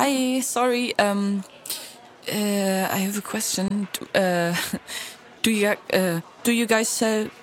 Hi, sorry. I have a question. Do you guys sell